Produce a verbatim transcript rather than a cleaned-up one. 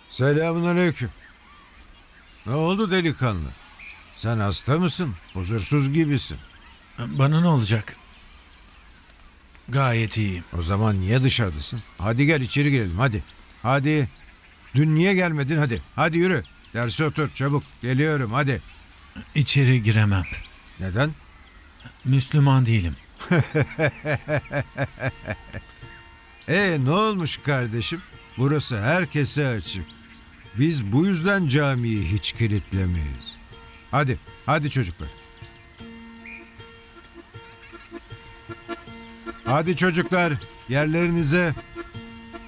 Selamünaleyküm. Ne oldu delikanlı? Sen hasta mısın? Huzursuz gibisin. Bana ne olacak? Gayet iyiyim. O zaman niye dışarıdasın? Hadi gel içeri girelim hadi. Hadi. Dün niye gelmedin hadi. Hadi yürü. Derse otur çabuk. Geliyorum hadi. İçeri giremem. Neden? Müslüman değilim. E ne olmuş kardeşim? Burası herkese açık. Biz bu yüzden camiyi hiç kilitlemeyiz. Hadi. Hadi çocuklar. Hadi çocuklar yerlerinize.